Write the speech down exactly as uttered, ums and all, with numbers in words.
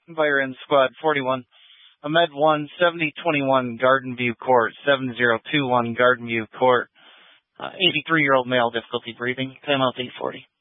Byron Squad forty-one. Ahmed one, seventy twenty-one Garden View Court, seven zero two one Garden View Court. Uh, eighty-three-year-old male, difficulty breathing. Time out eight forty.